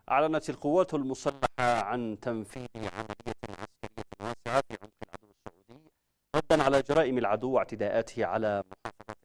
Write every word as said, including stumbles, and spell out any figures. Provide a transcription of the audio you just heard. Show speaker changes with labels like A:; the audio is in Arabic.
A: أعلنت القوات المسلحة عن تنفيذ عملية عسكرية واسعة في عمق العدو السعودي ردا على جرائم العدو واعتداءاته على محافظة